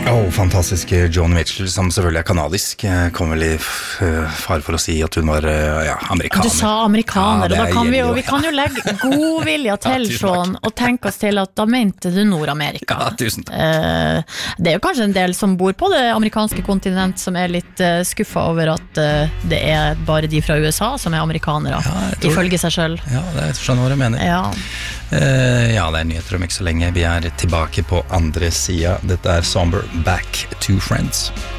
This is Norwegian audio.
Fantastiske Joni Mitchell, som selvfølgelig kanadisk. Kom vel i far for å si at hun var amerikaner. Du sa amerikaner, og da kan vi kan jo legge god vilje til sånn, og tenke oss til at da mente du Nord-Amerika. Ja, tusen takk. Det jo kanskje en del som bor på det amerikanske kontinent som litt skuffet over at det bare de fra USA som amerikanere, ifølge seg selv. Ja, det skjønner hva jeg mener. Ja. Ja, det nyheter om ikke så lenge. Vi tilbake på andre siden. Dette Somber Back to Friends.